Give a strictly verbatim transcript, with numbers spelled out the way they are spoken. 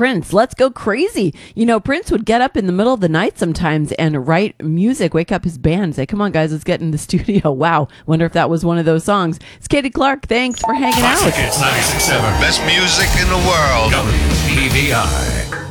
Prince, Let's Go Crazy. You know, Prince would get up in the middle of the night sometimes and write music, wake up his band, say, come on, guys, let's get in the studio. Wow. Wonder if that was one of those songs. It's Katie Clark. Thanks for hanging out. Classic Hits ninety-six point seven. Best music in the world. W B V I.